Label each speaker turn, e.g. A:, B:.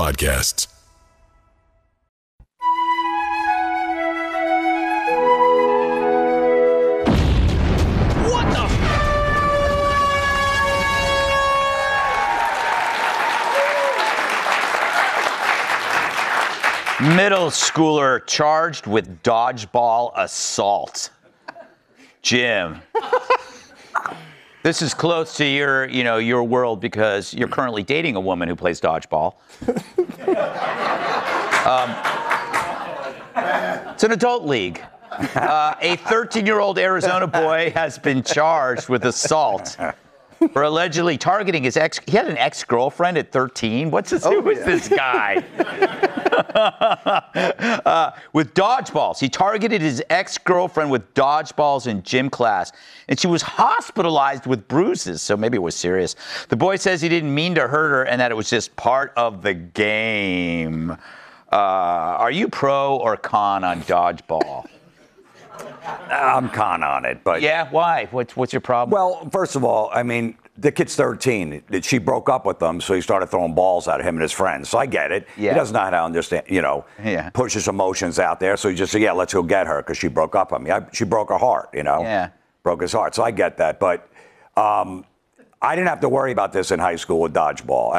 A: podcasts.
B: Middle schooler charged with dodgeball assault. Jim, this is close to your world because you're currently dating a woman who plays dodgeball. It's an adult league. A 13-year-old Arizona boy has been charged with assault for allegedly targeting his ex. He had an ex-girlfriend at 13. Who is this guy? With dodgeballs. He targeted his ex-girlfriend with dodgeballs in gym class, and she was hospitalized with bruises, so maybe it was serious. The boy says he didn't mean to hurt her and that it was just part of the game. Are you pro or con on dodgeball?
C: I'm con on it, but...
B: Yeah, why? What's your problem?
C: Well, first of all, I mean, the kid's 13. She broke up with him, so he started throwing balls at him and his friends. So I get it.
B: Yeah.
C: He doesn't know how to understand, push his emotions out there. So he just said, yeah, let's go get her because she broke up with me. She broke her heart,
B: Yeah.
C: Broke his heart. So I get that. But I didn't have to worry about this in high school with dodgeball.